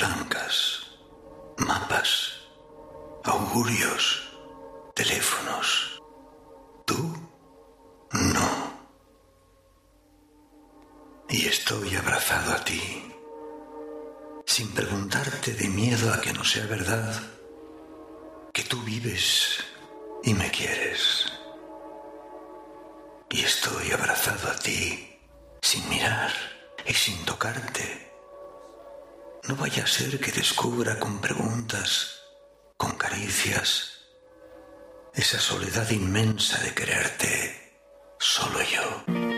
blancas, mapas, augurios, teléfonos. Tú, no. Y estoy abrazado a ti, sin preguntarte, de miedo a que no sea verdad, que tú vives y me quieres. Y estoy abrazado a ti, sin mirar y sin tocarte. No vaya a ser que descubra con preguntas, con caricias, esa soledad inmensa de quererte solo yo.